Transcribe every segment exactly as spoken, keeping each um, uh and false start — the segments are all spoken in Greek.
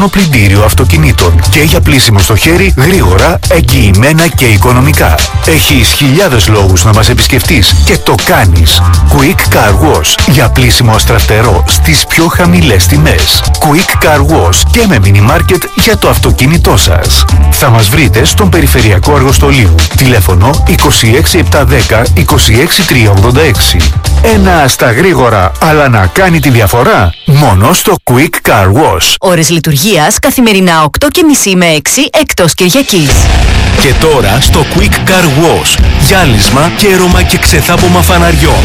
πλυντήριο αυτοκινήτων και για πλύσιμο στο χέρι γρήγορα, εγγυημένα και οικονομικά. Έχεις χιλιάδες λόγους να μας επισκεφτείς και το κάνεις. Quick Car Wash για πλύσιμο αστραφτερό στις πιο χαμηλές τιμές. Quick Car Wash και με mini market για το αυτοκίνητό σας. Θα μας βρείτε στον Περιφερειακό Αργοστολίου. Τηλέφωνο είκοσι έξι επτακόσια δέκα είκοσι έξι τριακόσια ογδόντα έξι. Ένα στα γρήγορα, αλλά να κάνει τη διαφορά μόνο στο Quick Car Wash. Ώρες λειτουργίας καθημερινά οκτώ και μισή με έξι εκτός Κυριακής. Και τώρα στο Quick Car Wash, γυάλισμα, κέρωμα και ξεθάπομα φαναριών.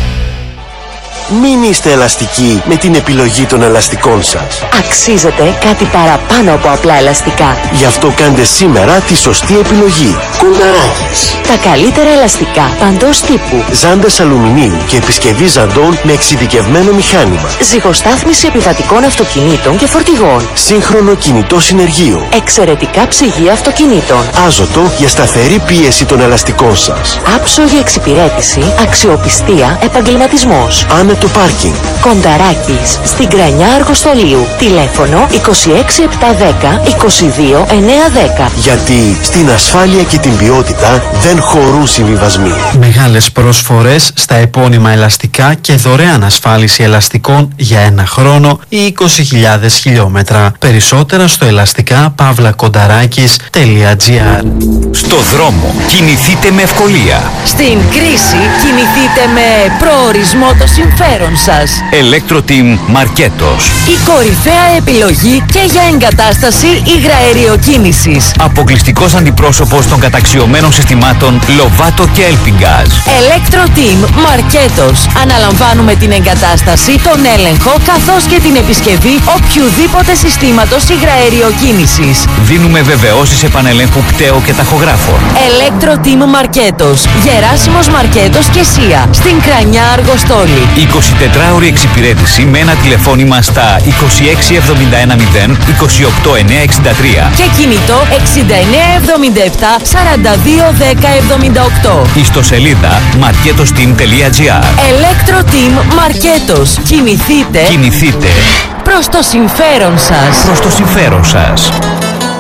Μην είστε ελαστικοί με την επιλογή των ελαστικών σας. Αξίζεται κάτι παραπάνω από απλά ελαστικά. Γι' αυτό κάντε σήμερα τη σωστή επιλογή. Κονταράκης. Τα καλύτερα ελαστικά παντός τύπου. Ζάντες αλουμινίου και επισκευή ζαντών με εξειδικευμένο μηχάνημα. Ζυγοστάθμιση επιβατικών αυτοκινήτων και φορτηγών. Σύγχρονο κινητό συνεργείο. Εξαιρετικά ψυγεία αυτοκινήτων. Άζωτο για σταθερή πίεση των ελαστικών σας. Άψογη εξυπηρέτηση, αξιοπιστία, επαγγελματισμός. Άνετο πάρκινγκ. Κονταράκης, στην Κρανιά Αργοστολίου. Τηλέφωνο είκοσι έξι επτακόσια δέκα είκοσι δύο εννιακόσια δέκα. Γιατί στην ασφάλεια και την ποιότητα δεν χωρούν συμβιβασμοί. Μεγάλες προσφορές στα επώνυμα ελαστικά και δωρεάν ασφάλιση ελαστικών για ένα χρόνο ή είκοσι χιλιάδες χιλιόμετρα. Περισσότερα στο ελαστικά παύλα κονταράκης τελεία τζι άρ. Στο δρόμο κινηθείτε με ευκολία. Στην κρίση κινηθείτε με προορισμό το συμφέρον σας. Electro-Team Marketos. Η κορυφαία επιλογή και για εγκατάσταση υγραεριοκίνησης. Αποκλειστικός αντιπρόσωπος των καταξιωμένων συστημάτων Lovato και Elpingas. Electro-Team Marketos. Αναλαμβάνουμε την εγκατάσταση, τον έλεγχο καθώς και την επισκευή οποιουδήποτε συστήματος υγραεριοκίνησης. Δίνουμε βεβαιώσεις επανελέγχου κταίου και ταχογράφων. Electro-Team Marketos. Γεράσιμος Μαρκέτος και Σία. Στην Κρανιά Αργοστόλη. εικοσιτετράωρη εξυπηρέτηση με ένα τηλεφώνημα στα είκοσι έξι εβδομήντα ένα μηδέν είκοσι οκτώ εννιακόσια εξήντα τρία και κινητό εξήντα εννέα εβδομήντα επτά σαράντα δύο δέκα εβδομήντα οκτώ. Ιστοσελίδα marketosteam τελεία τζι άρ. Electro-Team Marketos. Κινηθείτε. Κινηθείτε προς το συμφέρον σας. Προς το συμφέρον σας.